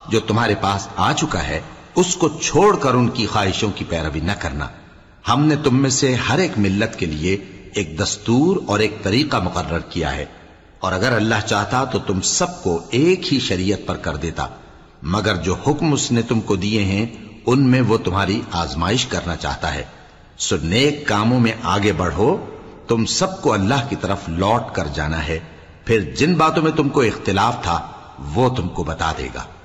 जो तुम्हारे पास आ चुका है उसको छोड़कर उनकी ख्वाहिशों की पैरवी न करना। हमने तुम में से हर एक मिल्लत के लिए एक दस्तूर और एक तरीका मुकर्रर किया है, और अगर अल्लाह चाहता तो तुम सबको एक ही शरीयत पर कर देता, मगर जो हुक्म उसने तुमको दिए हैं उनमें वो तुम्हारी आजमाइश करना चाहता है। सो नेक कामों में आगे बढ़ो, तुम सबको अल्लाह की तरफ लौट कर जाना है, फिर जिन बातों में तुमको इख्तिलाफ था वो तुमको बता देगा।